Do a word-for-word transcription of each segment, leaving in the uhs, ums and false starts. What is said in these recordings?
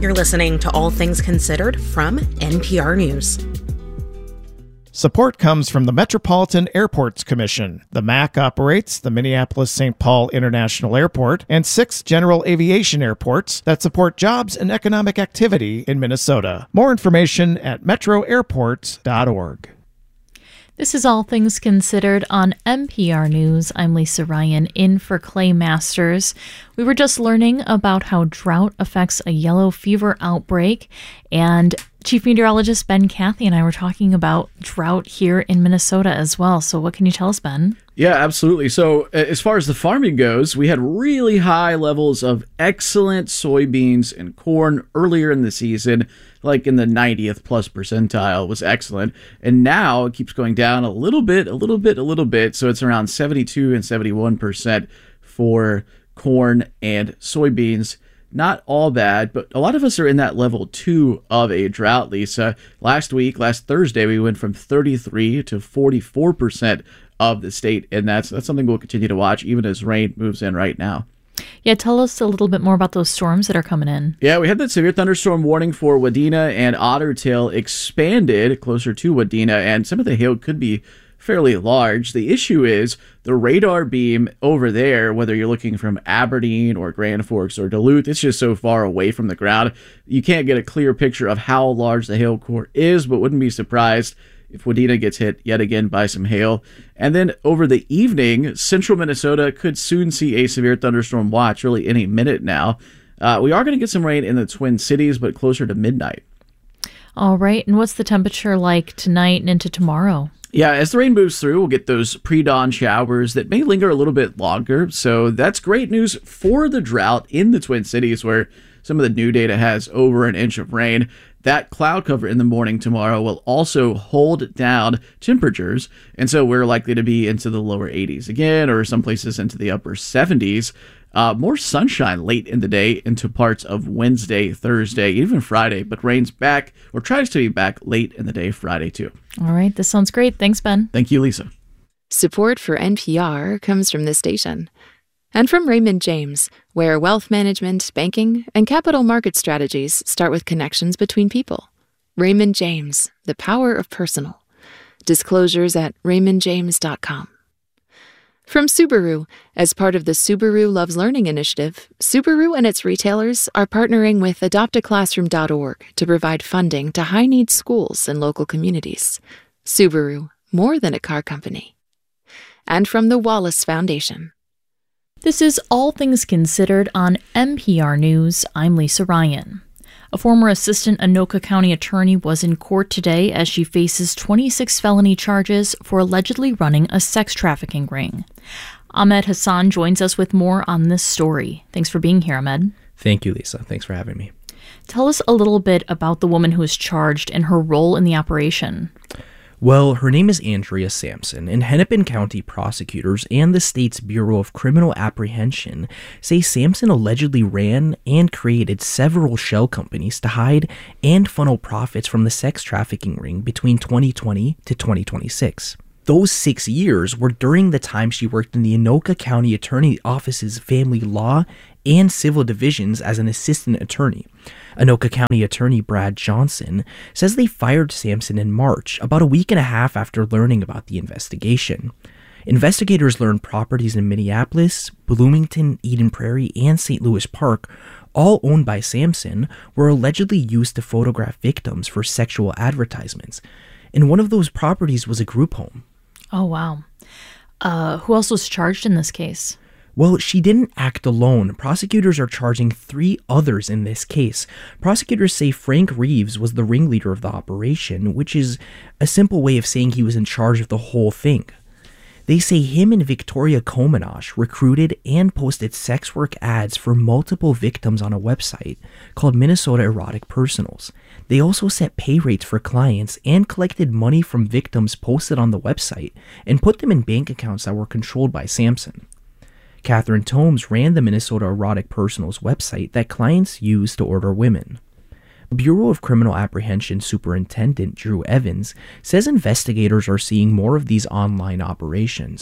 You're listening to All Things Considered from N P R News. Support comes from the Metropolitan Airports Commission. The M A C operates the Minneapolis-Saint Paul International Airport and six general aviation airports that support jobs and economic activity in Minnesota. More information at metro airports dot org. This is All Things Considered on N P R News. I'm Lisa Ryan, in for Clay Masters. We were just learning about how drought affects a yellow fever outbreak, and Chief Meteorologist Ben Cathy and I were talking about drought here in Minnesota as well. So what can you tell us, Ben? Yeah, absolutely. So as far as the farming goes, we had really high levels of excellent soybeans and corn earlier in the season, like in the ninetieth plus percentile was excellent. And now it keeps going down a little bit, a little bit, a little bit. So it's around seventy-two and seventy-one percent for corn and soybeans. Not all bad, but a lot of us are in that level two of a drought, Lisa. Last week, last Thursday, we went from thirty-three to forty-four percent of the state, and that's that's something we'll continue to watch even as rain moves in right now. Yeah, tell us a little bit more about those storms that are coming in. Yeah, we had that severe thunderstorm warning for Wadena and Otter Tail expanded closer to Wadena, and some of the hail could be fairly large. The issue is the radar beam over there, whether you're looking from Aberdeen or Grand Forks or Duluth, it's just so far away from the ground. You can't get a clear picture of how large the hail core is, but wouldn't be surprised if Wadena gets hit yet again by some hail. And then over the evening, central Minnesota could soon see a severe thunderstorm watch, really any minute now. Uh, we are going to get some rain in the Twin Cities, but closer to midnight. All right. And what's the temperature like tonight and into tomorrow? Yeah, as the rain moves through, we'll get those pre-dawn showers that may linger a little bit longer. So that's great news for the drought in the Twin Cities, where some of the new data has over an inch of rain. That cloud cover in the morning tomorrow will also hold down temperatures, and so we're likely to be into the lower eighties again, or some places into the upper seventies. Uh, more sunshine late in the day into parts of Wednesday, Thursday, even Friday, but rain's back, or tries to be back late in the day Friday too. All right, this sounds great. Thanks, Ben. Thank you, Lisa. Support for N P R comes from this station. And from Raymond James, where wealth management, banking, and capital market strategies start with connections between people. Raymond James, the power of personal. Disclosures at raymond james dot com. From Subaru, as part of the Subaru Loves Learning initiative, Subaru and its retailers are partnering with adopt a classroom dot org to provide funding to high-need schools and local communities. Subaru, more than a car company. And from the Wallace Foundation. This is All Things Considered on N P R News. I'm Lisa Ryan. A former assistant Anoka County attorney was in court today as she faces twenty-six felony charges for allegedly running a sex trafficking ring. Ahmed Hassan joins us with more on this story. Thanks for being here, Ahmed. Thank you, Lisa. Thanks for having me. Tell us a little bit about the woman who was charged and her role in the operation. Well, her name is Andrea Sampson, and Hennepin County prosecutors and the state's Bureau of Criminal Apprehension say Sampson allegedly ran and created several shell companies to hide and funnel profits from the sex trafficking ring between twenty twenty to twenty twenty-six. Those six years were during the time she worked in the Anoka County Attorney Office's Family Law and Civil Divisions as an assistant attorney. Anoka County Attorney Brad Johnson says they fired Sampson in March, about a week and a half after learning about the investigation. Investigators learned properties in Minneapolis, Bloomington, Eden Prairie, and Saint Louis Park, all owned by Sampson, were allegedly used to photograph victims for sexual advertisements. And one of those properties was a group home. Oh, wow. Uh, who else was charged in this case? Well, she didn't act alone. Prosecutors are charging three others in this case. Prosecutors say Frank Reeves was the ringleader of the operation, which is a simple way of saying he was in charge of the whole thing. They say him and Victoria Kominosh recruited and posted sex work ads for multiple victims on a website called Minnesota Erotic Personals. They also set pay rates for clients and collected money from victims posted on the website and put them in bank accounts that were controlled by Sampson. Catherine Tomes ran the Minnesota Erotic Personals website that clients use to order women. Bureau of Criminal Apprehension Superintendent Drew Evans says investigators are seeing more of these online operations.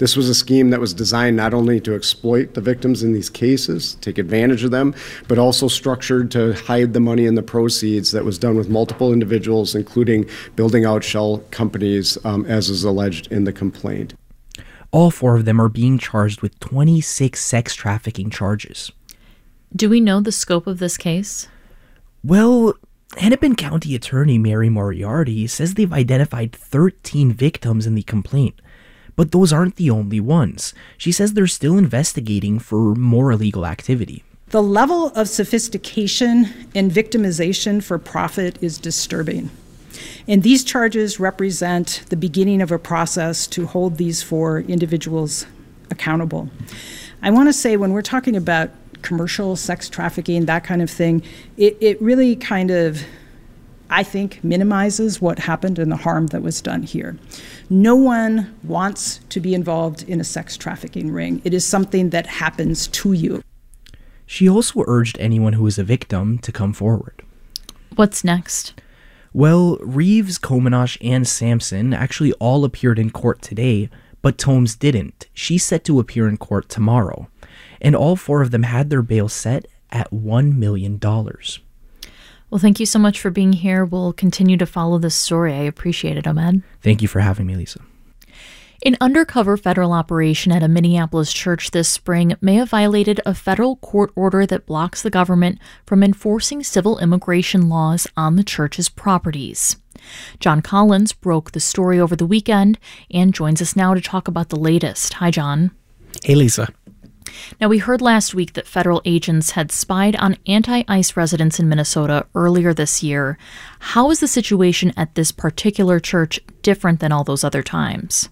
This was a scheme that was designed not only to exploit the victims in these cases, take advantage of them, but also structured to hide the money and the proceeds that was done with multiple individuals, including building out shell companies, um, as is alleged in the complaint. All four of them are being charged with twenty-six sex trafficking charges. Do we know the scope of this case? Well, Hennepin County Attorney Mary Moriarty says they've identified thirteen victims in the complaint, but those aren't the only ones. She says they're still investigating for more illegal activity. The level of sophistication and victimization for profit is disturbing. And these charges represent the beginning of a process to hold these four individuals accountable. I want to say when we're talking about commercial sex trafficking, that kind of thing, it, it really kind of, I think, minimizes what happened and the harm that was done here. No one wants to be involved in a sex trafficking ring. It is something that happens to you. She also urged anyone who is a victim to come forward. What's next? Well, Reeves, Kominosh, and Sampson actually all appeared in court today, but Tomes didn't. She's set to appear in court tomorrow. And all four of them had their bail set at one million dollars. Well, thank you so much for being here. We'll continue to follow this story. I appreciate it, Ahmed. Thank you for having me, Lisa. An undercover federal operation at a Minneapolis church this spring may have violated a federal court order that blocks the government from enforcing civil immigration laws on the church's properties. John Collins broke the story over the weekend and joins us now to talk about the latest. Hi, John. Hey, Lisa. Now, we heard last week that federal agents had spied on anti-ICE residents in Minnesota earlier this year. How is the situation at this particular church different than all those other times?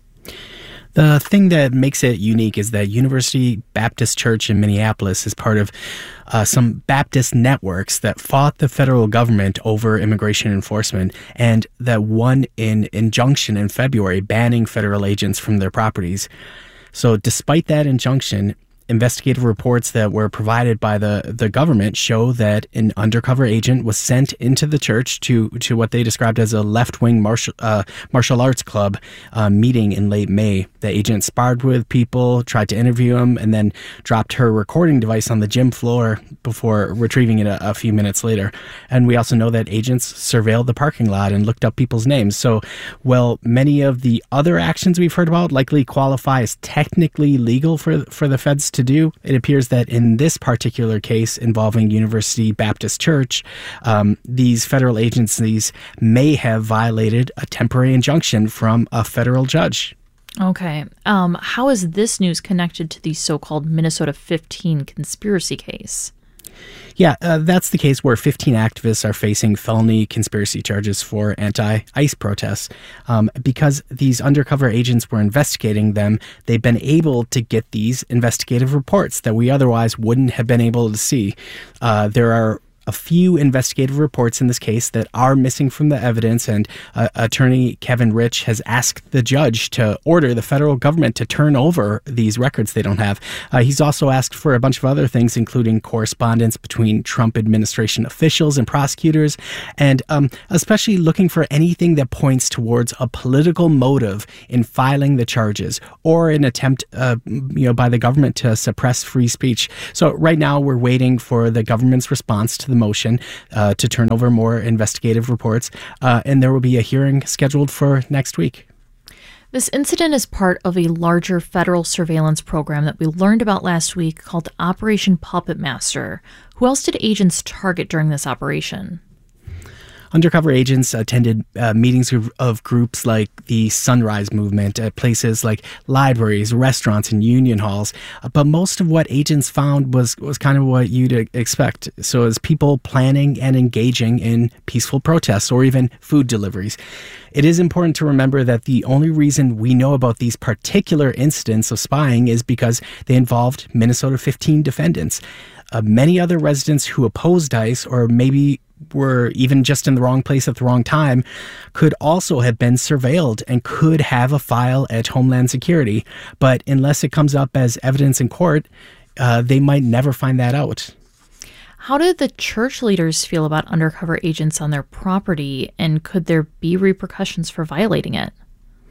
The thing that makes it unique is that University Baptist Church in Minneapolis is part of uh, some Baptist networks that fought the federal government over immigration enforcement and that won an injunction in February banning federal agents from their properties. So despite that injunction, investigative reports that were provided by the, the government show that an undercover agent was sent into the church to, to what they described as a left-wing martial, uh, martial arts club uh, meeting in late May. The agent sparred with people, tried to interview them, and then dropped her recording device on the gym floor before retrieving it a, a few minutes later. And we also know that agents surveilled the parking lot and looked up people's names. So, while many of the other actions we've heard about likely qualify as technically legal for, for the feds to do, it appears that in this particular case involving University Baptist Church, um, these federal agencies may have violated a temporary injunction from a federal judge. Okay. Um, how is this news connected to the so-called Minnesota fifteen conspiracy case? Yeah, uh, that's the case where fifteen activists are facing felony conspiracy charges for anti-ICE protests. Um, because these undercover agents were investigating them, they've been able to get these investigative reports that we otherwise wouldn't have been able to see. Uh, there are a few investigative reports in this case that are missing from the evidence, and uh, attorney Kevin Rich has asked the judge to order the federal government to turn over these records they don't have. Uh, he's also asked for a bunch of other things, including correspondence between Trump administration officials and prosecutors, and um, especially looking for anything that points towards a political motive in filing the charges or an attempt uh, you know, by the government to suppress free speech. So right now we're waiting for the government's response to the motion uh, to turn over more investigative reports, uh, and there will be a hearing scheduled for next week. This incident is part of a larger federal surveillance program that we learned about last week called Operation Puppet Master. Who else did agents target during this operation? Undercover agents attended uh, meetings of, of groups like the Sunrise Movement at places like libraries, restaurants, and union halls. Uh, but most of what agents found was, was kind of what you'd expect. So as people planning and engaging in peaceful protests or even food deliveries. It is important to remember that the only reason we know about these particular incidents of spying is because they involved Minnesota fifteen defendants. Uh, many other residents who opposed ICE, or maybe were even just in the wrong place at the wrong time, could also have been surveilled and could have a file at Homeland Security. But unless it comes up as evidence in court, uh, they might never find that out. How did the church leaders feel about undercover agents on their property, and could there be repercussions for violating it?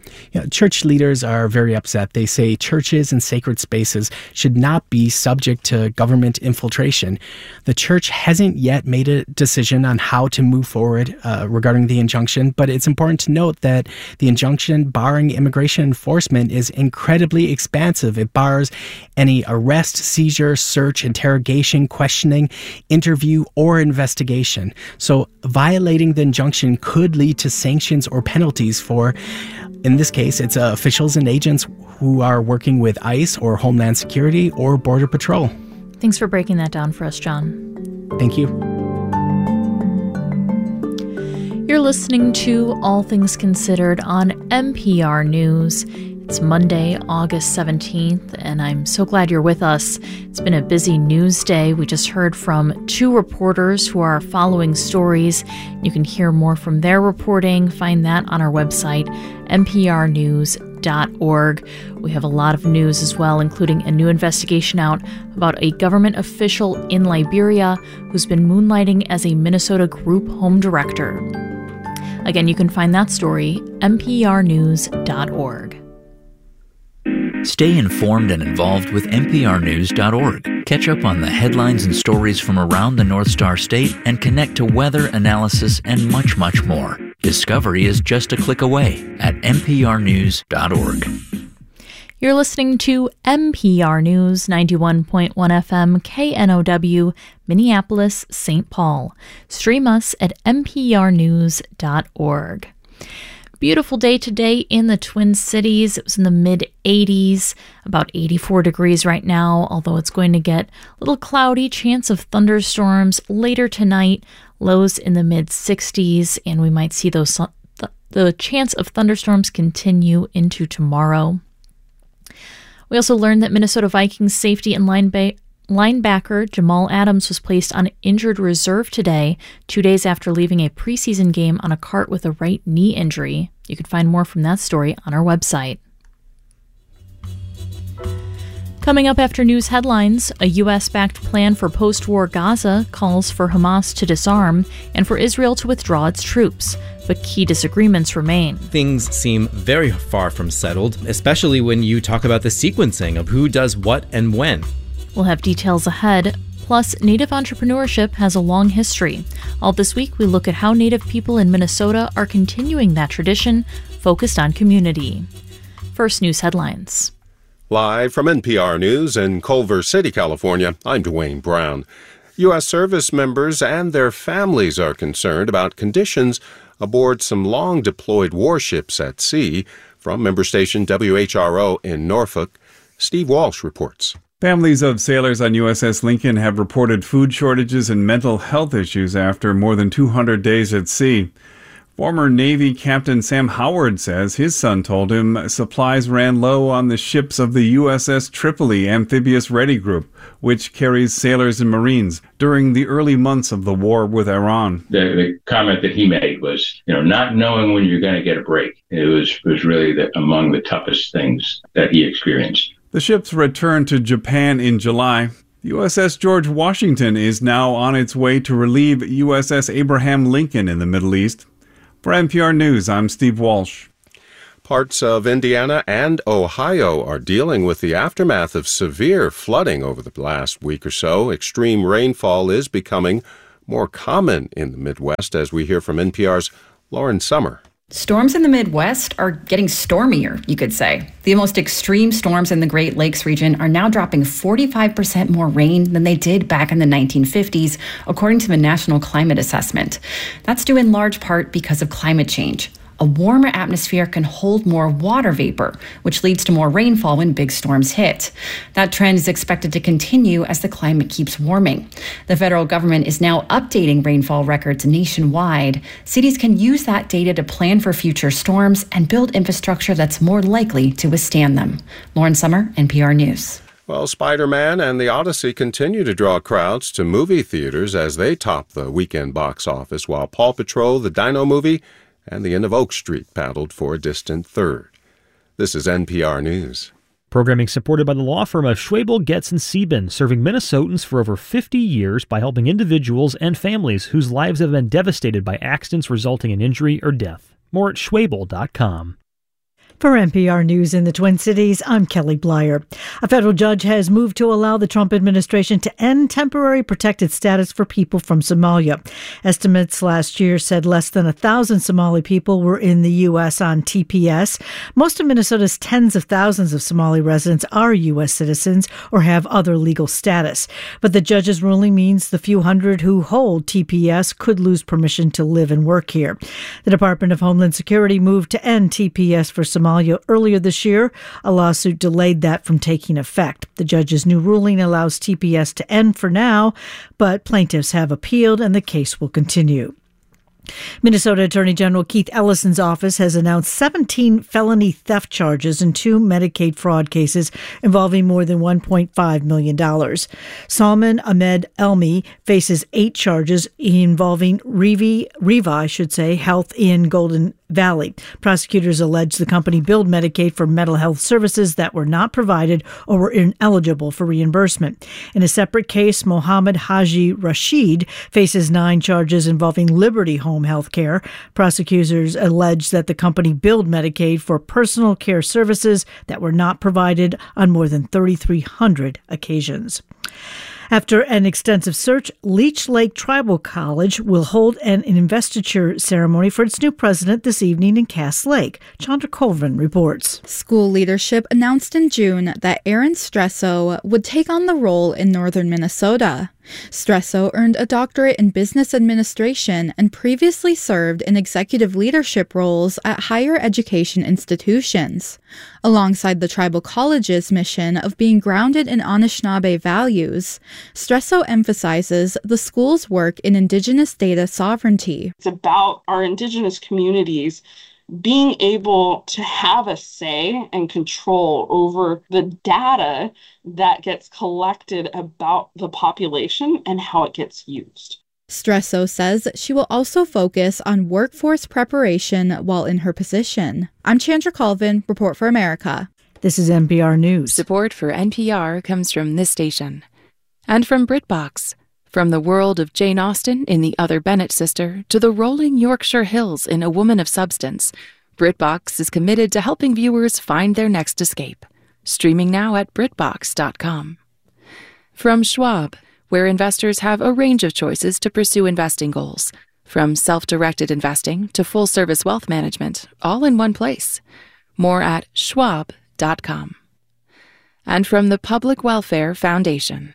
You know, church leaders are very upset. They say churches and sacred spaces should not be subject to government infiltration. The church hasn't yet made a decision on how to move forward uh, regarding the injunction, but it's important to note that the injunction barring immigration enforcement is incredibly expansive. It bars any arrest, seizure, search, interrogation, questioning, interview, or investigation. So violating the injunction could lead to sanctions or penalties for, in this case, it's uh, officials and agents who are working with ICE or Homeland Security or Border Patrol. Thanks for breaking that down for us, John. Thank you. You're listening to All Things Considered on N P R News. It's Monday, August seventeenth, and I'm so glad you're with us. It's been a busy news day. We just heard from two reporters who are following stories. You can hear more from their reporting. Find that on our website, N P R news dot org. We have a lot of news as well, including a new investigation out about a government official in Liberia who's been moonlighting as a Minnesota group home director. Again, you can find that story, N P R news dot org. Stay informed and involved with N P R news dot org. Catch up on the headlines and stories from around the North Star State and connect to weather analysis and much, much more. Discovery is just a click away at N P R news dot org. You're listening to N P R News, ninety-one point one F M, K N O W, Minneapolis, Saint Paul. Stream us at N P R news dot org. Beautiful day today in the Twin Cities. It was in the mid eighties, about eighty-four degrees right now, although it's going to get a little cloudy, chance of thunderstorms later tonight, lows in the mid sixties, and we might see those th- the chance of thunderstorms continue into tomorrow. We also learned that Minnesota Vikings safety and linebacker Linebacker Jamal Adams was placed on injured reserve today, two days after leaving a preseason game on a cart with a right knee injury. You can find more from that story on our website. Coming up after news headlines, a U S-backed plan for post-war Gaza calls for Hamas to disarm and for Israel to withdraw its troops. But key disagreements remain. Things seem very far from settled, especially when you talk about the sequencing of who does what and when. We'll have details ahead. Plus, Native entrepreneurship has a long history. All this week, we look at how Native people in Minnesota are continuing that tradition, focused on community. First, news headlines. Live from N P R News in Culver City, California, I'm Dwayne Brown. U S service members and their families are concerned about conditions aboard some long-deployed warships at sea. From member station W H R O in Norfolk, Steve Walsh reports. Families of sailors on U S S Lincoln have reported food shortages and mental health issues after more than two hundred days at sea. Former Navy Captain Sam Howard says his son told him supplies ran low on the ships of the U S S Tripoli Amphibious Ready Group, which carries sailors and Marines, during the early months of the war with Iran. The, the comment that he made was, you know, not knowing when you're going to get a break. It was, was really the, among the toughest things that he experienced. The ships returned to Japan in July. The U S S George Washington is now on its way to relieve U S S Abraham Lincoln in the Middle East. For N P R News, I'm Steve Walsh. Parts of Indiana and Ohio are dealing with the aftermath of severe flooding over the last week or so. Extreme rainfall is becoming more common in the Midwest, as we hear from N P R's Lauren Sommer. Storms in the Midwest are getting stormier, you could say. The most extreme storms in the Great Lakes region are now dropping forty-five percent more rain than they did back in the nineteen fifties, according to the National Climate Assessment. That's due in large part because of climate change. A warmer atmosphere can hold more water vapor, which leads to more rainfall when big storms hit. That trend is expected to continue as the climate keeps warming. The federal government is now updating rainfall records nationwide. Cities can use that data to plan for future storms and build infrastructure that's more likely to withstand them. Lauren Sommer, N P R News. Well, Spider-Man and the Odyssey continue to draw crowds to movie theaters as they top the weekend box office, while Paw Patrol, the Dino Movie, and The End of Oak Street paddled for a distant third. This is N P R News. Programming supported by the law firm of Schwabel, Getz and Sieben, serving Minnesotans for over fifty years by helping individuals and families whose lives have been devastated by accidents resulting in injury or death. More at schwabel dot com. For N P R News in the Twin Cities, I'm Kelly Blyer. A federal judge has moved to allow the Trump administration to end temporary protected status for people from Somalia. Estimates last year said less than a thousand Somali people were in the U S on T P S. Most of Minnesota's tens of thousands of Somali residents are U S citizens or have other legal status. But the judge's ruling means the few hundred who hold T P S could lose permission to live and work here. The Department of Homeland Security moved to end T P S for Somalia earlier this year. A lawsuit delayed that from taking effect. The judge's new ruling allows T P S to end for now, but plaintiffs have appealed and the case will continue. Minnesota Attorney General Keith Ellison's office has announced seventeen felony theft charges in two Medicaid fraud cases involving more than one point five million dollars. Salman Ahmed Elmi faces eight charges involving Rivi, Riva, I should say, Health in Golden Valley. Prosecutors allege the company billed Medicaid for mental health services that were not provided or were ineligible for reimbursement. In a separate case, Mohammed Haji Rashid faces nine charges involving Liberty Home Health Care. Prosecutors allege that the company billed Medicaid for personal care services that were not provided on more than three thousand three hundred occasions. After an extensive search, Leech Lake Tribal College will hold an investiture ceremony for its new president this evening in Cass Lake. Chandra Colvin reports. School leadership announced in June that Aaron Stresso would take on the role in northern Minnesota. Stresso earned a doctorate in business administration and previously served in executive leadership roles at higher education institutions. Alongside the tribal college's mission of being grounded in Anishinaabe values, Stresso emphasizes the school's work in Indigenous data sovereignty. It's about our Indigenous communities being able to have a say and control over the data that gets collected about the population and how it gets used. Stresso says she will also focus on workforce preparation while in her position. I'm Chandra Colvin, Report for America. This is N P R News. Support for N P R comes from this station. And from BritBox. From the world of Jane Austen in The Other Bennet Sister to the rolling Yorkshire Hills in A Woman of Substance, BritBox is committed to helping viewers find their next escape. Streaming now at Britbox dot com. From Schwab, where investors have a range of choices to pursue investing goals, from self-directed investing to full-service wealth management, all in one place. More at Schwab dot com. And from the Public Welfare Foundation.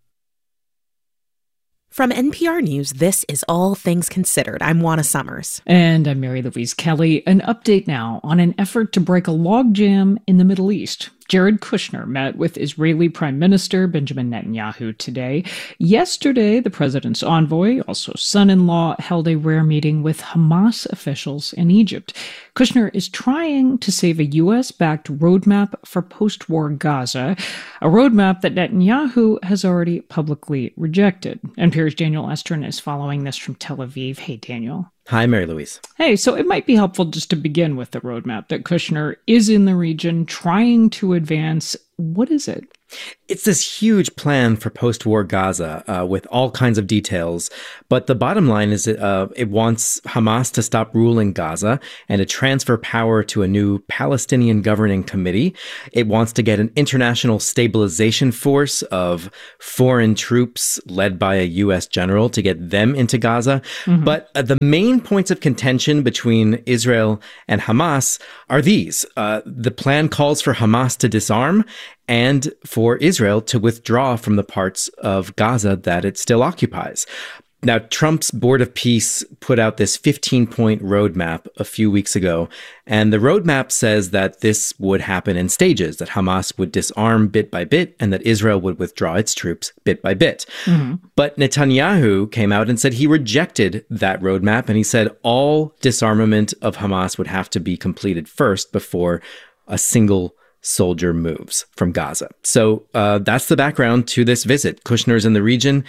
From N P R News, this is All Things Considered. I'm Juana Summers. And I'm Mary Louise Kelly. An update now on an effort to break a logjam in the Middle East. Jared Kushner met with Israeli Prime Minister Benjamin Netanyahu today. Yesterday, the president's envoy, also son-in-law, held a rare meeting with Hamas officials in Egypt. Kushner is trying to save a U S-backed roadmap for post-war Gaza, a roadmap that Netanyahu has already publicly rejected. N P R's Daniel Estrin is following this from Tel Aviv. Hey, Daniel. Hi, Mary Louise. Hey, so it might be helpful just to begin with the roadmap that Kushner is in the region trying to advance. What is it? It's this huge plan for post-war Gaza uh, with all kinds of details. But the bottom line is it, uh, it wants Hamas to stop ruling Gaza and to transfer power to a new Palestinian governing committee. It wants to get an international stabilization force of foreign troops led by a U S general to get them into Gaza. Mm-hmm. But uh, the main points of contention between Israel and Hamas are these. Uh, the plan calls for Hamas to disarm and for Israel to withdraw from the parts of Gaza that it still occupies. Now, Trump's Board of Peace put out this fifteen-point roadmap a few weeks ago, and the roadmap says that this would happen in stages, that Hamas would disarm bit by bit, and that Israel would withdraw its troops bit by bit. Mm-hmm. But Netanyahu came out and said he rejected that roadmap, and he said all disarmament of Hamas would have to be completed first before a single soldier moves from Gaza. So uh, that's the background to this visit. Kushner's in the region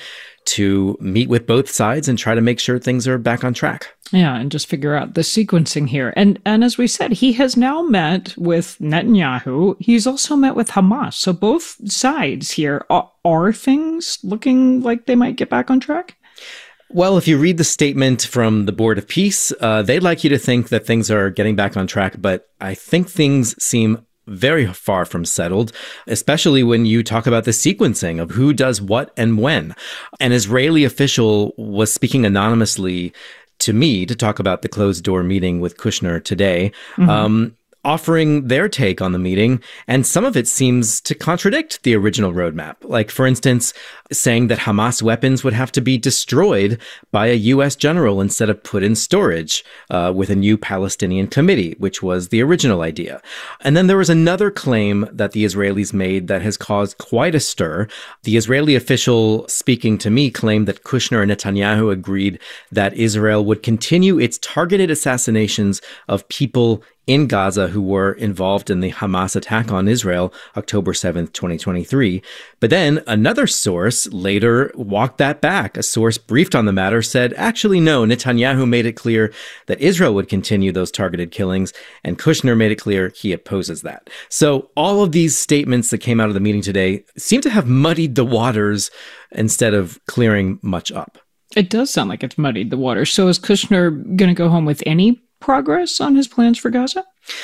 to meet with both sides and try to make sure things are back on track. Yeah, and just figure out the sequencing here. And and as we said, he has now met with Netanyahu. He's also met with Hamas. So both sides here, are, are things looking like they might get back on track? Well, if you read the statement from the Board of Peace, uh, they'd like you to think that things are getting back on track, but I think things seem very far from settled, especially when you talk about the sequencing of who does what and when. An Israeli official was speaking anonymously to me to talk about the closed-door meeting with Kushner today. Mm-hmm. Um, offering their take on the meeting, and some of it seems to contradict the original roadmap. Like, for instance, saying that Hamas weapons would have to be destroyed by a U S general instead of put in storage uh, with a new Palestinian committee, which was the original idea. And then there was another claim that the Israelis made that has caused quite a stir. The Israeli official speaking to me claimed that Kushner and Netanyahu agreed that Israel would continue its targeted assassinations of people in Gaza who were involved in the Hamas attack on Israel, October seventh, twenty twenty-three. But then another source later walked that back. A source briefed on the matter said, actually, no, Netanyahu made it clear that Israel would continue those targeted killings, and Kushner made it clear he opposes that. So all of these statements that came out of the meeting today seem to have muddied the waters instead of clearing much up. It does sound like it's muddied the waters. So is Kushner going to go home with any progress on his plans for Gaza?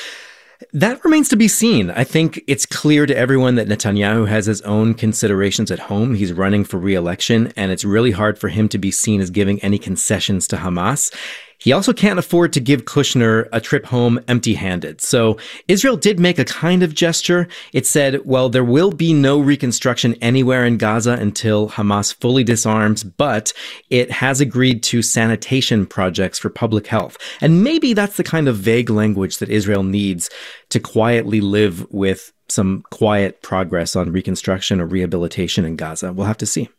That remains to be seen. I think it's clear to everyone that Netanyahu has his own considerations at home. He's running for re-election, and it's really hard for him to be seen as giving any concessions to Hamas. He also can't afford to give Kushner a trip home empty-handed. So Israel did make a kind of gesture. It said, well, there will be no reconstruction anywhere in Gaza until Hamas fully disarms, but it has agreed to sanitation projects for public health. And maybe that's the kind of vague language that Israel needs to quietly live with some quiet progress on reconstruction or rehabilitation in Gaza. We'll have to see.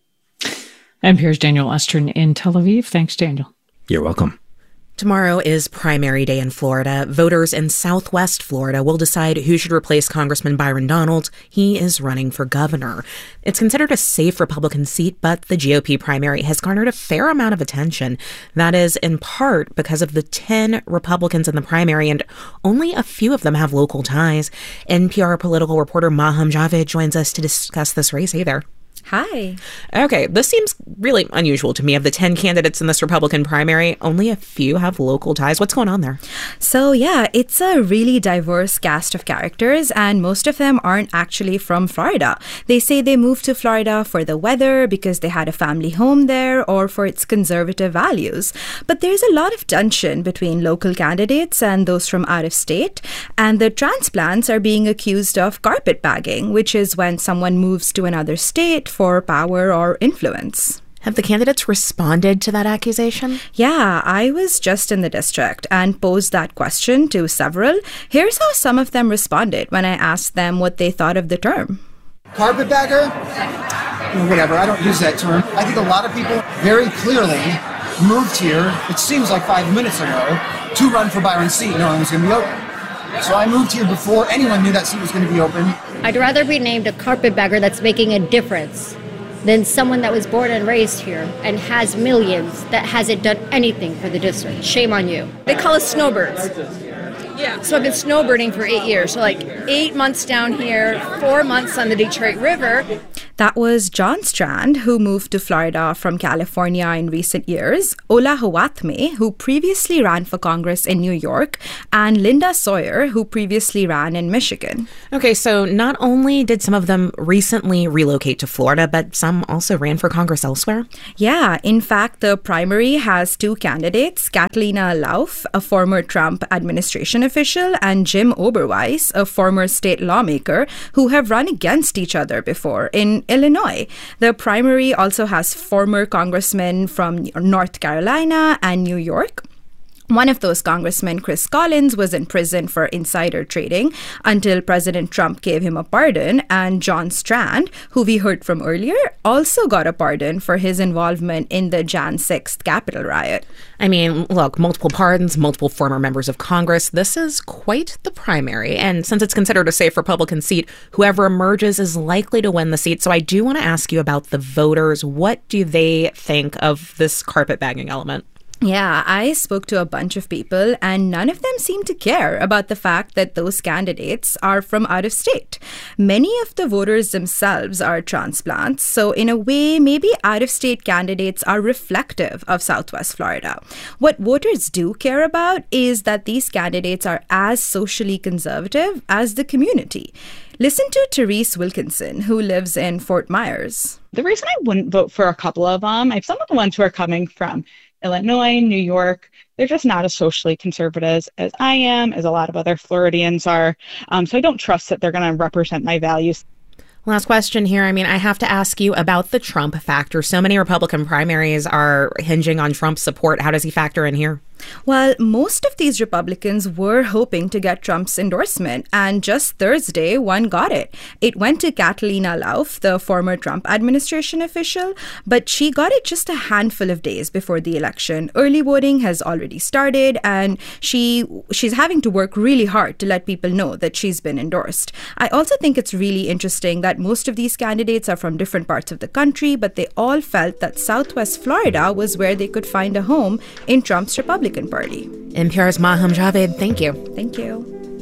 N P R's Daniel Estrin in Tel Aviv. Thanks, Daniel. You're welcome. Tomorrow is primary day in Florida. Voters in Southwest Florida will decide who should replace Congressman Byron Donalds. He is running for governor. It's considered a safe Republican seat, but the G O P primary has garnered a fair amount of attention. That is in part because of the ten Republicans in the primary, and only a few of them have local ties. N P R political reporter Maham Javed joins us to discuss this race. Hey there. Hi. Okay, this seems really unusual to me. Of the ten candidates in this Republican primary, only a few have local ties. What's going on there? So, yeah, it's a really diverse cast of characters, and most of them aren't actually from Florida. They say they moved to Florida for the weather, because they had a family home there, or for its conservative values. But there's a lot of tension between local candidates and those from out of state, and the transplants are being accused of carpetbagging, which is when someone moves to another state for power or influence. Have the candidates responded to that accusation? Yeah, I was just in the district and posed that question to several. Here's how some of them responded when I asked them what they thought of the term. Carpetbagger? Whatever, I don't use that term. I think a lot of people very clearly moved here, it seems like five minutes ago, to run for Byron's seat knowing it was going to be open. So I moved here before anyone knew that seat was going to be open. I'd rather be named a carpetbagger that's making a difference than someone that was born and raised here and has millions that hasn't done anything for the district. Shame on you. They call us snowbirds. Yeah. So I've been snowbirding for eight years. So like eight months down here, four months on the Detroit River. That was John Strand, who moved to Florida from California in recent years, Ola Hawatme, who previously ran for Congress in New York, and Linda Sawyer, who previously ran in Michigan. Okay, so not only did some of them recently relocate to Florida, but some also ran for Congress elsewhere? Yeah, in fact, the primary has two candidates, Catalina Lauf, a former Trump administration official, and Jim Oberweis, a former state lawmaker, who have run against each other before in Illinois. The primary also has former congressmen from North Carolina and New York. One of those congressmen, Chris Collins, was in prison for insider trading until President Trump gave him a pardon, and John Strand, who we heard from earlier, also got a pardon for his involvement in the January sixth Capitol riot. I mean, look, multiple pardons, multiple former members of Congress. This is quite the primary. And since it's considered a safe Republican seat, whoever emerges is likely to win the seat. So I do want to ask you about the voters. What do they think of this carpetbagging element? Yeah, I spoke to a bunch of people, and none of them seem to care about the fact that those candidates are from out of state. Many of the voters themselves are transplants, so in a way, maybe out-of-state candidates are reflective of Southwest Florida. What voters do care about is that these candidates are as socially conservative as the community. Listen to Therese Wilkinson, who lives in Fort Myers. The reason I wouldn't vote for a couple of them, I have some of the ones who are coming from Illinois, New York, they're just not as socially conservative as I am, as a lot of other Floridians are. Um, so I don't trust that they're going to represent my values. Last question here. I mean, I have to ask you about the Trump factor. So many Republican primaries are hinging on Trump's support. How does he factor in here? Well, most of these Republicans were hoping to get Trump's endorsement, and just Thursday, one got it. It went to Catalina Lauf, the former Trump administration official, but she got it just a handful of days before the election. Early voting has already started, and she she's having to work really hard to let people know that she's been endorsed. I also think it's really interesting that most of these candidates are from different parts of the country, but they all felt that Southwest Florida was where they could find a home in Trump's Republican Party. N P R's Maham Javed, thank you. Thank you.